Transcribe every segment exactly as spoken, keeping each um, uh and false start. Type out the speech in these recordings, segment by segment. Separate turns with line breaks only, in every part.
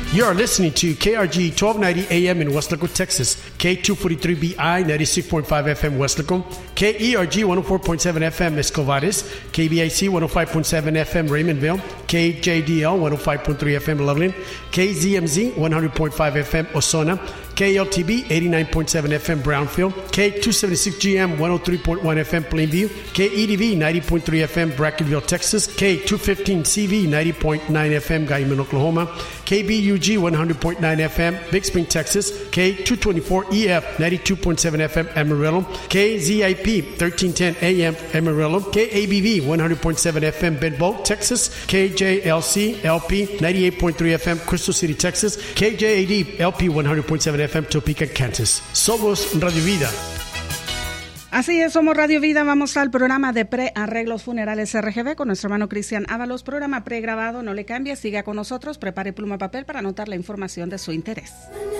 You are listening to K R G twelve ninety A M in Weslaco, Texas, K two forty-three B I ninety-six point five F M Weslaco, K E R G one oh four point seven F M Escovares, K B I C one oh five point seven F M Raymondville, K J D L one oh five point three F M Loveland, K Z M Z one hundred point five F M Osona, K L T B eighty-nine point seven F M Brownfield, K two seventy-six G M one oh three point one F M Plainview, K E D V ninety point three F M Brackenville, Texas, K two fifteen C V ninety point nine F M Guyman, Oklahoma, K B U G one hundred point nine F M Big Spring, Texas, K two twenty-four E F ninety-two point seven F M Amarillo, K Z I P thirteen ten A M Amarillo, K A B V one hundred point seven F M Benbow, Texas, K J L C L P ninety-eight point three F M Crystal City, Texas, K J A D L P one hundred point seven F M Topeka, Kansas. Somos Radio Vida.
Así es, somos Radio Vida. Vamos al programa de Prearreglos Funerales R G B con nuestro hermano Cristian Ábalos. Programa pregrabado, no le cambie, siga con nosotros, prepare pluma y papel para anotar la información de su interés.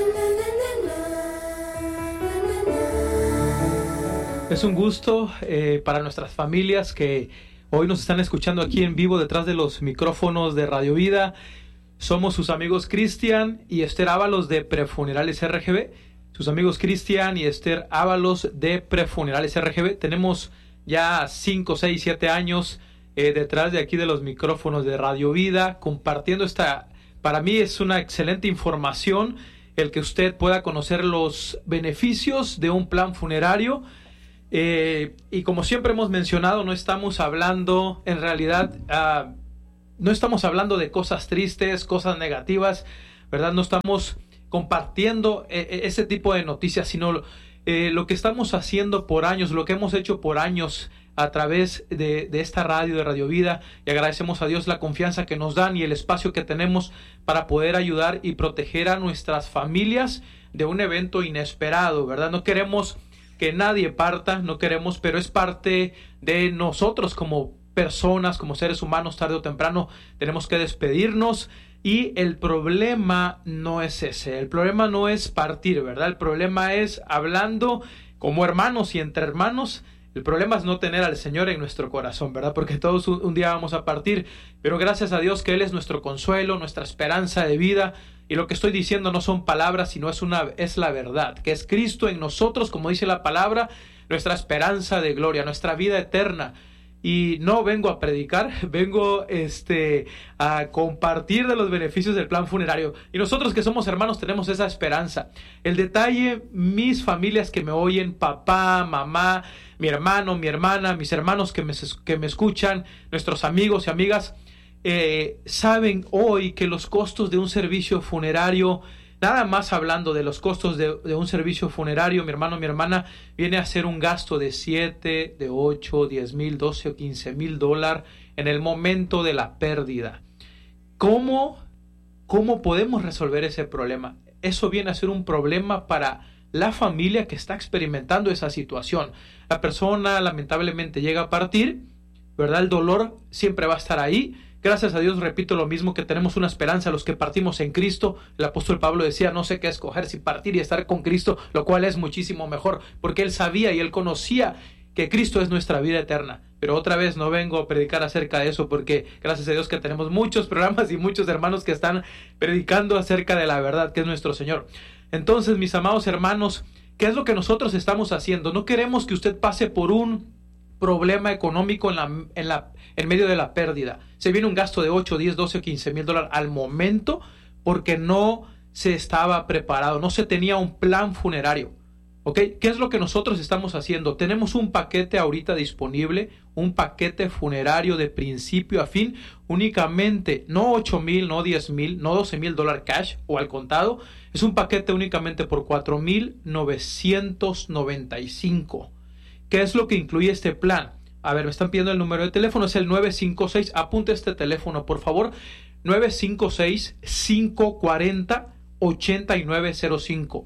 Es un gusto eh, para nuestras familias que hoy nos están escuchando aquí en vivo detrás de los micrófonos de Radio Vida. Somos sus amigos Cristian y Esther Ábalos de Prefunerales R G B. Sus amigos Cristian y Esther Ábalos de Prefunerales R G B. Tenemos ya cinco, seis, siete años eh, detrás de aquí de los micrófonos de Radio Vida, compartiendo esta, para mí es una excelente información, el que usted pueda conocer los beneficios de un plan funerario. Eh, y como siempre hemos mencionado, no estamos hablando, en realidad, uh, no estamos hablando de cosas tristes, cosas negativas, ¿verdad? No estamos compartiendo eh, ese tipo de noticias, sino eh, lo que estamos haciendo por años, lo que hemos hecho por años a través de, de esta radio, de Radio Vida, y agradecemos a Dios la confianza que nos dan y el espacio que tenemos para poder ayudar y proteger a nuestras familias de un evento inesperado, ¿verdad? No queremos que nadie parta, no queremos, pero es parte de nosotros como personas, como seres humanos, tarde o temprano tenemos que despedirnos. Y el problema no es ese, el problema no es partir, ¿verdad? El problema es hablando como hermanos y entre hermanos. El problema es no tener al Señor en nuestro corazón, ¿verdad? Porque todos un día vamos a partir, pero gracias a Dios que Él es nuestro consuelo, nuestra esperanza de vida. Y lo que estoy diciendo no son palabras, sino es, una, es la verdad, que es Cristo en nosotros, como dice la palabra, nuestra esperanza de gloria, nuestra vida eterna. Y no vengo a predicar, vengo este, a compartir de los beneficios del plan funerario. Y nosotros que somos hermanos tenemos esa esperanza. El detalle, mis familias que me oyen, papá, mamá, mi hermano, mi hermana, mis hermanos que me, que me escuchan, nuestros amigos y amigas, eh, saben hoy que los costos de un servicio funerario, nada más hablando de los costos de, de un servicio funerario, mi hermano, mi hermana, viene a ser un gasto de siete, de ocho, diez mil, doce o quince mil dólares en el momento de la pérdida. ¿Cómo, ¿Cómo podemos resolver ese problema? Eso viene a ser un problema para la familia que está experimentando esa situación. La persona lamentablemente llega a partir, ¿verdad? El dolor siempre va a estar ahí. Gracias a Dios, repito lo mismo, que tenemos una esperanza los que partimos en Cristo. El apóstol Pablo decía, no sé qué escoger, si partir y estar con Cristo, lo cual es muchísimo mejor, porque él sabía y él conocía que Cristo es nuestra vida eterna. Pero otra vez no vengo a predicar acerca de eso, porque gracias a Dios que tenemos muchos programas y muchos hermanos que están predicando acerca de la verdad, que es nuestro Señor. Entonces, mis amados hermanos, ¿qué es lo que nosotros estamos haciendo? No queremos que usted pase por un problema económico en la, en la, en medio de la pérdida. Se viene un gasto de ocho, diez, doce o quince mil dólares al momento porque no se estaba preparado, no se tenía un plan funerario. ¿Ok? ¿Qué es lo que nosotros estamos haciendo? Tenemos un paquete ahorita disponible, un paquete funerario de principio a fin, únicamente, no ocho mil, no diez mil, no doce mil dólares cash o al contado, es un paquete únicamente por cuatro mil novecientos noventa y cinco. ¿Qué es lo que incluye este plan? A ver, me están pidiendo el número de teléfono, es el nueve cinco seis, apunte este teléfono, por favor, nueve cinco seis, cinco cuatro cero, ocho nueve cero cinco.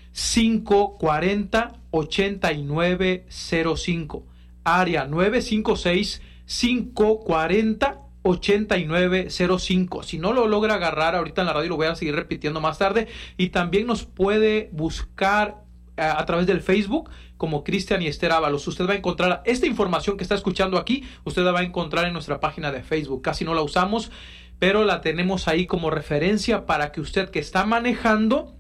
cinco cuatro cero, ocho nueve cero cinco. Área nueve cinco seis, cinco cuatro cero, ocho nueve cero cinco. Si no lo logra agarrar ahorita en la radio, lo voy a seguir repitiendo más tarde. Y también nos puede buscar a, a través del Facebook como Cristian y Esther Ábalos. Usted va a encontrar esta información que está escuchando aquí, usted la va a encontrar en nuestra página de Facebook. Casi no la usamos, pero la tenemos ahí como referencia para que usted que está manejando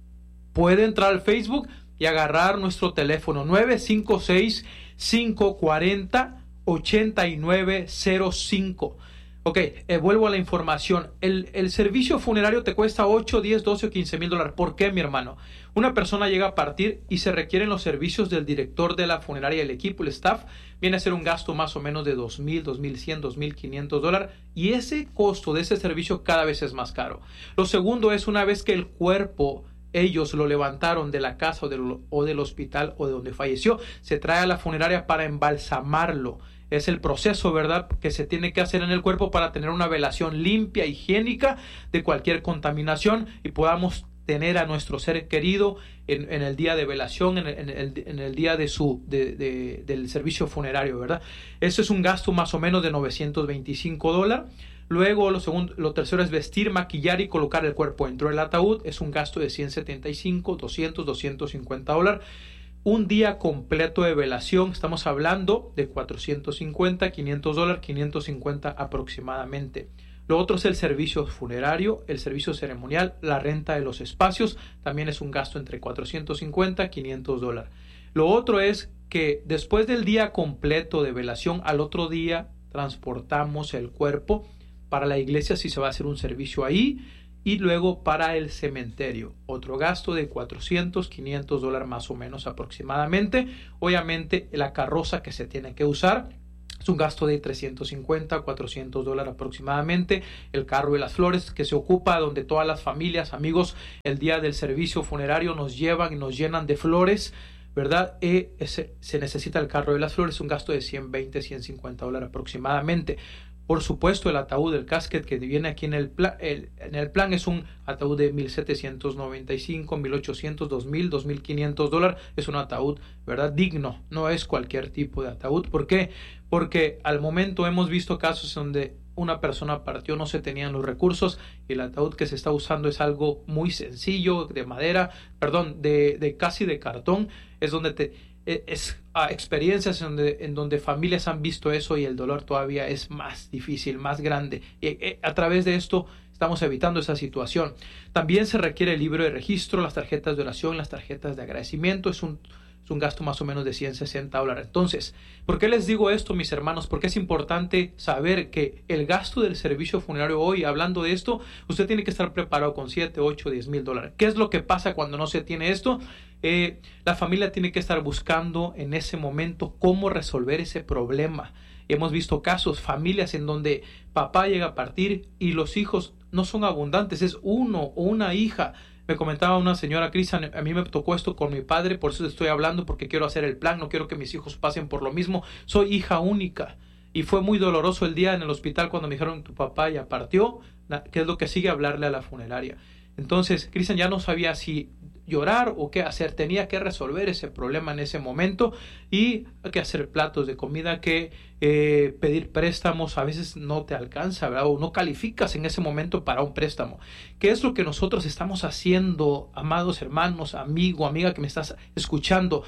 puede entrar al Facebook y agarrar nuestro teléfono nueve cinco seis, cinco cuatro cero, ocho nueve cero cinco. Ok, eh, vuelvo a la información. El, el servicio funerario te cuesta ocho, diez, doce o quince mil dólares. ¿Por qué, mi hermano? Una persona llega a partir y se requieren los servicios del director de la funeraria, el equipo, el staff. Viene a ser un gasto más o menos de dos mil, dos mil cien, dos mil quinientos dólares. Y ese costo de ese servicio cada vez es más caro. Lo segundo es una vez que el cuerpo, ellos lo levantaron de la casa o del, o del hospital o de donde falleció, se trae a la funeraria para embalsamarlo. Es el proceso, ¿verdad?, que se tiene que hacer en el cuerpo para tener una velación limpia, higiénica de cualquier contaminación y podamos tener a nuestro ser querido en, en el día de velación, en el, en el, en el día de su, de, de, del servicio funerario, ¿verdad? Eso es un gasto más o menos de novecientos veinticinco dólares. Luego, lo, segundo, lo tercero es vestir, maquillar y colocar el cuerpo dentro del ataúd. Es un gasto de ciento setenta y cinco, doscientos, doscientos cincuenta dólares. Un día completo de velación, estamos hablando de cuatrocientos cincuenta, quinientos dólares, quinientos cincuenta aproximadamente. Lo otro es el servicio funerario, el servicio ceremonial, la renta de los espacios, también es un gasto entre cuatrocientos cincuenta, quinientos dólares. Lo otro es que después del día completo de velación, al otro día transportamos el cuerpo para la iglesia si se va a hacer un servicio ahí, y luego para el cementerio, otro gasto de cuatrocientos, quinientos dólares más o menos aproximadamente. Obviamente la carroza que se tiene que usar es un gasto de trescientos cincuenta, cuatrocientos dólares aproximadamente. El carro de las flores que se ocupa, donde todas las familias, amigos, el día del servicio funerario nos llevan y nos llenan de flores, ¿verdad? Y ese, se necesita el carro de las flores, un gasto de ciento veinte, ciento cincuenta dólares aproximadamente. Por supuesto, el ataúd, el casket que viene aquí en el, plan, el, en el plan es un ataúd de mil setecientos noventa y cinco, mil ochocientos, dos mil, dos mil quinientos dólares. Es un ataúd, ¿verdad?, digno. No es cualquier tipo de ataúd. ¿Por qué? Porque al momento hemos visto casos donde una persona partió, no se tenían los recursos y el ataúd que se está usando es algo muy sencillo, de madera, perdón, de, de casi de cartón. Es donde te... es a experiencias en donde, en donde familias han visto eso y el dolor todavía es más difícil, más grande. Y, y a través de esto estamos evitando esa situación. También se requiere el libro de registro, las tarjetas de oración, las tarjetas de agradecimiento. Es un, es un gasto más o menos de ciento sesenta dólares. Entonces, ¿por qué les digo esto, mis hermanos? Porque es importante saber que el gasto del servicio funerario hoy, hablando de esto, usted tiene que estar preparado con siete, ocho, diez mil dólares. ¿Qué es lo que pasa cuando no se tiene esto? Eh, la familia tiene que estar buscando en ese momento cómo resolver ese problema. Hemos visto casos, familias en donde papá llega a partir y los hijos no son abundantes, es uno o una hija. Me comentaba una señora, Cristian, a mí me tocó esto con mi padre, por eso estoy hablando, porque quiero hacer el plan, no quiero que mis hijos pasen por lo mismo. Soy hija única y fue muy doloroso el día en el hospital cuando me dijeron tu papá ya partió, ¿qué es lo que sigue? Hablarle a la funeraria. Entonces, Cristian ya no sabía si llorar o qué hacer, tenía que resolver ese problema en ese momento y hay que hacer platos de comida, que eh, pedir préstamos, a veces no te alcanza, ¿verdad? O no calificas en ese momento para un préstamo. ¿Qué es lo que nosotros estamos haciendo, amados hermanos, amigo, amiga que me estás escuchando?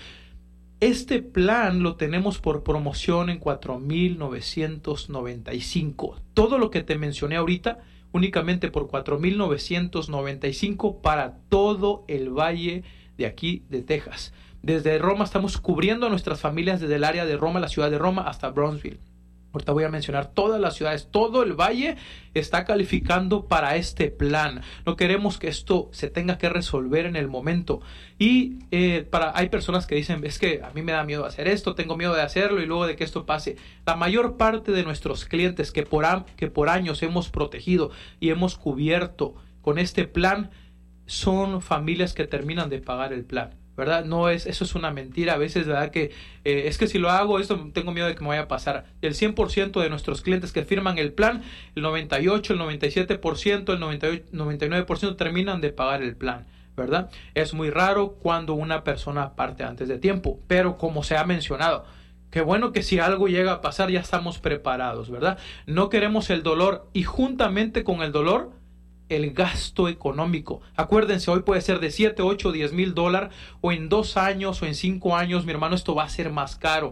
Este plan lo tenemos por promoción en cuatro mil novecientos noventa y cinco. Todo lo que te mencioné ahorita únicamente por cuatro mil novecientos noventa y cinco para todo el valle de aquí de Texas. Desde Roma estamos cubriendo a nuestras familias desde el área de Roma, la ciudad de Roma, hasta Brownsville. Ahorita voy a mencionar todas las ciudades, todo el valle está calificando para este plan. No queremos que esto se tenga que resolver en el momento. Y eh, para, hay personas que dicen, es que a mí me da miedo hacer esto, tengo miedo de hacerlo y luego de que esto pase. La mayor parte de nuestros clientes que por, que por años hemos protegido y hemos cubierto con este plan son familias que terminan de pagar el plan, ¿verdad? No es, eso es una mentira. A veces, ¿verdad? Que eh, es que si lo hago, esto tengo miedo de que me vaya a pasar. El cien por ciento de nuestros clientes que firman el plan, el noventa y ocho, el noventa y siete por ciento, el noventa y ocho, noventa y nueve por ciento terminan de pagar el plan, ¿verdad? Es muy raro cuando una persona parte antes de tiempo, pero como se ha mencionado, qué bueno que si algo llega a pasar ya estamos preparados, ¿verdad? No queremos el dolor y juntamente con el dolor, el gasto económico. Acuérdense, hoy puede ser de siete, ocho, diez mil dólares o en dos años o en cinco años, mi hermano, esto va a ser más caro.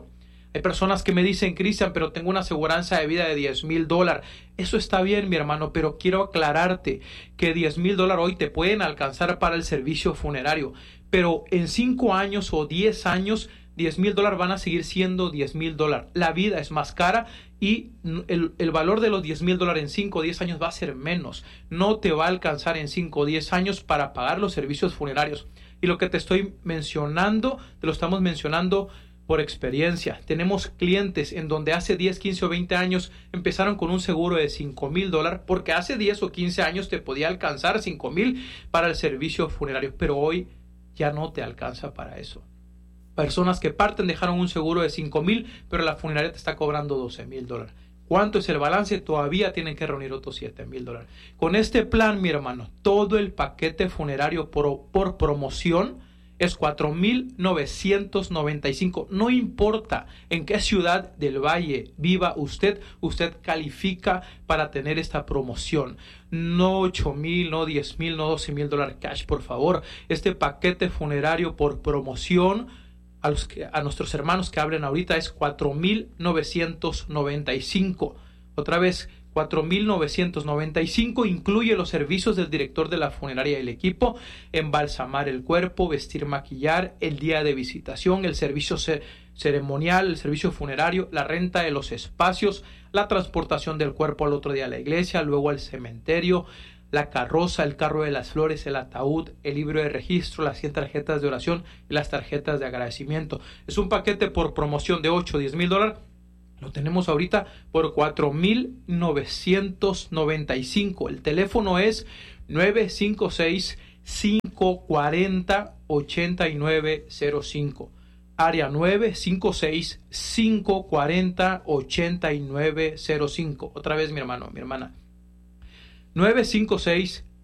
Hay personas que me dicen, Cristian, pero tengo una aseguranza de vida de diez mil dólares. Eso está bien, mi hermano, pero quiero aclararte que diez mil dólares hoy te pueden alcanzar para el servicio funerario. Pero en cinco años o diez años, diez mil dólares van a seguir siendo diez mil dólares. La vida es más cara y el, el valor de los diez mil dólares en cinco o diez años va a ser menos. No te va a alcanzar en cinco o diez años para pagar los servicios funerarios. Y lo que te estoy mencionando, te lo estamos mencionando por experiencia. Tenemos clientes en donde hace diez, quince o veinte años empezaron con un seguro de cinco mil dólares porque hace diez o quince años te podía alcanzar cinco mil para el servicio funerario, pero hoy ya no te alcanza para eso. Personas que parten dejaron un seguro de cinco mil, pero la funeraria te está cobrando doce mil dólares. ¿Cuánto es el balance? Todavía tienen que reunir otros siete mil dólares. Con este plan, mi hermano, todo el paquete funerario por, por promoción es cuatro mil novecientos noventa y cinco. No importa en qué ciudad del Valle viva usted, usted califica para tener esta promoción. No ocho mil, no diez mil, no doce mil dólares cash, por favor. Este paquete funerario por promoción a, los que, a nuestros hermanos que hablen ahorita es cuatro mil novecientos noventa y cinco. Otra vez, cuatro mil novecientos noventa y cinco incluye los servicios del director de la funeraria y el equipo, embalsamar el cuerpo, vestir, maquillar, el día de visitación, el servicio ce- ceremonial, el servicio funerario, la renta de los espacios, la transportación del cuerpo al otro día a la iglesia, luego al cementerio, la carroza, el carro de las flores, el ataúd, el libro de registro, las cien tarjetas de oración y las tarjetas de agradecimiento. Es un paquete por promoción de ocho o diez mil dólares. Lo tenemos ahorita por cuatro mil novecientos noventa y cinco. El teléfono es nueve cinco seis, cinco cuatro cero, ocho nueve cero cinco. Área nueve cinco seis, cinco cuatro cero, ocho nueve cero cinco. Otra vez, mi hermano, mi hermana. nueve cinco seis,